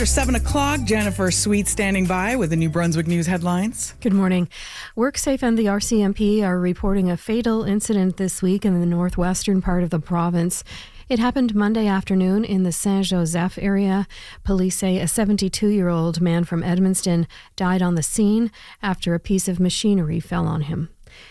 7 o'clock, Jennifer Sweet standing by with the New Brunswick News headlines. Good morning. WorkSafe and the RCMP are reporting a fatal incident this week in the northwestern part of the province. It happened Monday afternoon in the Saint-Joseph area. Police say a 72-year-old man from Edmundston died on the scene after a piece of machinery fell on him.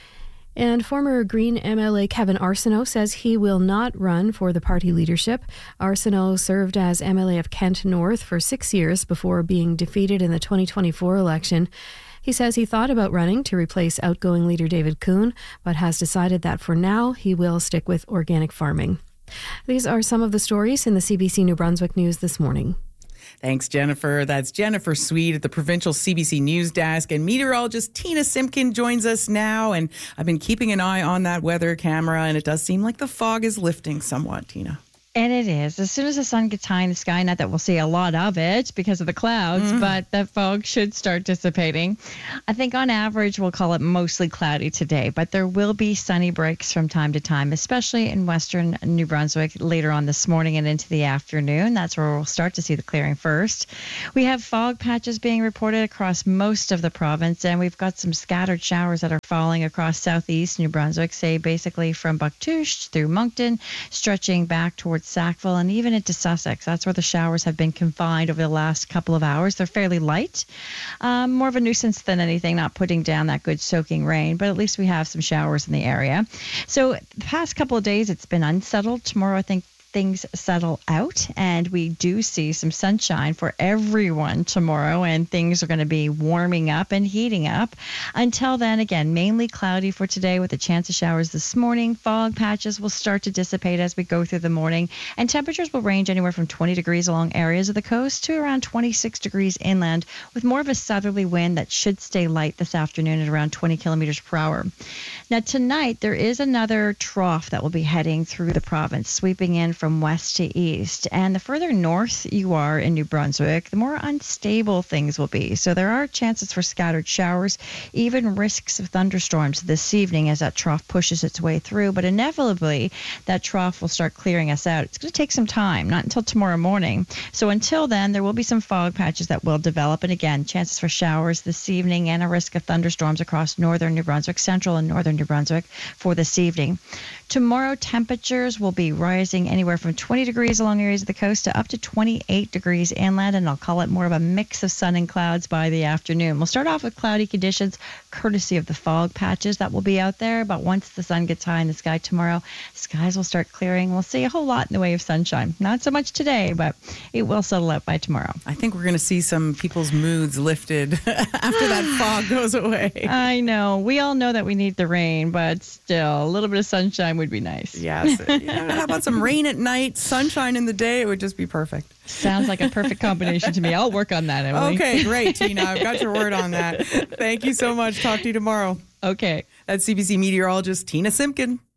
And former Green MLA Kevin Arsenault says he will not run for the party leadership. Arsenault served as MLA of Kent North for 6 years before being defeated in the 2024 election. He says he thought about running to replace outgoing leader David Coon, but has decided that for now he will stick with organic farming. These are some of the stories in the CBC New Brunswick News this morning. Thanks, Jennifer. That's Jennifer Sweet at the Provincial CBC News Desk. And meteorologist Tina Simpkin joins us now. And I've been keeping an eye on that weather camera, and it does seem like the fog is lifting somewhat, Tina. And it is. As soon as the sun gets high in the sky, not that we'll see a lot of it because of the clouds, but the fog should start dissipating. I think on average, we'll call it mostly cloudy today, but there will be sunny breaks from time to time, especially in western New Brunswick later on this morning and into the afternoon. That's where we'll start to see the clearing first. We have fog patches being reported across most of the province, and we've got some scattered showers that are falling across southeast New Brunswick, say basically from Bucktouche through Moncton, stretching back towards Sackville and even into Sussex. That's where the showers have been confined over the last couple of hours. They're fairly light, more of a nuisance than anything, not putting down that good soaking rain, but at least we have some showers in the area. So the past couple of days, it's been unsettled. Tomorrow, I think things settle out and we do see some sunshine for everyone tomorrow, and things are going to be warming up and heating up. Until then, again, mainly cloudy for today with a chance of showers this morning. Fog patches will start to dissipate as we go through the morning, and temperatures will range anywhere from 20 degrees along areas of the coast to around 26 degrees inland, with more of a southerly wind that should stay light this afternoon at around 20 kilometers per hour. Now tonight there is another trough that will be heading through the province, sweeping in from west to east. And the further north you are in New Brunswick, the more unstable things will be. So there are chances for scattered showers, even risks of thunderstorms this evening as that trough pushes its way through. But inevitably, that trough will start clearing us out. It's going to take some time, not until tomorrow morning. So until then, there will be some fog patches that will develop. And again, chances for showers this evening and a risk of thunderstorms across northern New Brunswick, central and northern New Brunswick for this evening. Tomorrow, temperatures will be rising anywhere from 20 degrees along areas of the coast to up to 28 degrees inland, and I'll call it more of a mix of sun and clouds by the afternoon. We'll start off with cloudy conditions, courtesy of the fog patches that will be out there, but once the sun gets high in the sky tomorrow, skies will start clearing. We'll see a whole lot in the way of sunshine. Not so much today, but it will settle out by tomorrow. I think we're going to see some people's moods lifted after that fog goes away. I know. We all know that we need the rain, but still, a little bit of sunshine would be nice. Yes. How about some rain at night, sunshine in the day? It would just be perfect. Sounds like a perfect combination to me. I'll work on that, Emily. Okay, great, Tina. I've got your word on that. Thank you so much. Talk to you tomorrow. Okay. That's CBC meteorologist Tina Simpkin.